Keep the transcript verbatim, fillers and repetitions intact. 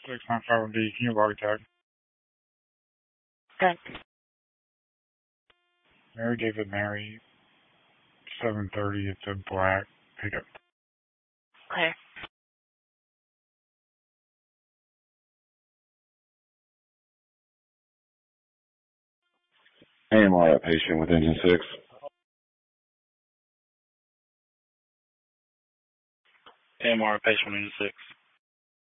six nine five D, can you body tag? Okay. Mary David Mary, seven thirty, it's a black pickup. Okay. A M R at patient with engine six. A M R patient with engine six.